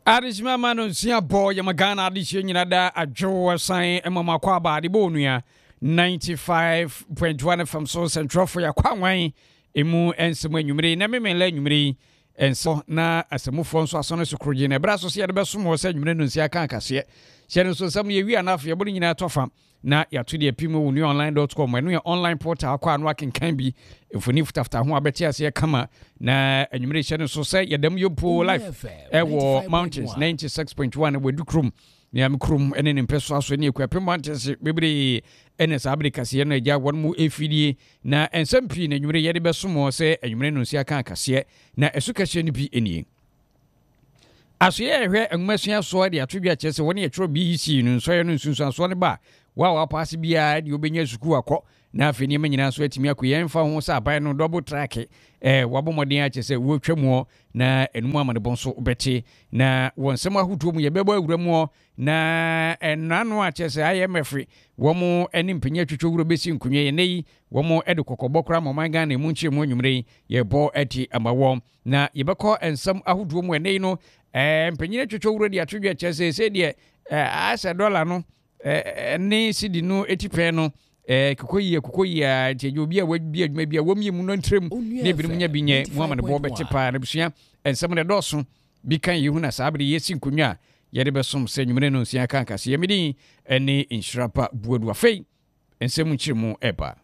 Adishma manu siya boy magana adishye nyinada ajo sign mama kwa ba de bonuya 95.1 from so central for ya kwanwan emu ensemo anwumre na memela anwumre enso na asemufo nso asono sokroje na bra so se de besomo se anwumre no nsia kan kase hyere so sam ye wi anafo ye bodi nyina tofa na ya to de pimo woni online.com eno ya online portal kwa anu akenkan bi efoni futafta ho abeti ase kama na anwumre hyere so se yedam yopo life ewo mountains 96.1 wedukrum ni amkrum ene nimpeso aso ne ekwa mountains bebre ene sabre kase no agya won mu efidie na ensampi na anwumre yede besomo se anwumre no nsia kan kase na esukahye ni bi enie aso ye hwe enmasua so de atodwa chese woni ye tro BEC no so ye no nsunsu so ne ba wa pass bia de obenya suku akọ na afeni manyina so atimi akoye mfa ho sa aban no double track wabomodin a chese wo twamo na enum amane bonso obeti na wonsem ahutuo mu ye bebo awuramu na enano a chese IMF wo mu eni mpenya twetwo wuro besi nkunye ye nei wo mu ede kokobokra moman na mu nchire mu anwumre ye bo ati amawo na ye beko ensem ahutuo mu enei no mpenya twetwo wuro de atodwa chese se de asa dollar no ne sidi no etipe no kukoyi a je obi a wabi adwuma bia wom yemu no ntrem ne birim nya binye Muhammad bo beti pa na busua ensem ne doso bi kan yehu na sabre yesi nkonwa ye de besom se nwumre no nsia kan kase yemidi ene inshirapa buadu afei ensem nchiremu eba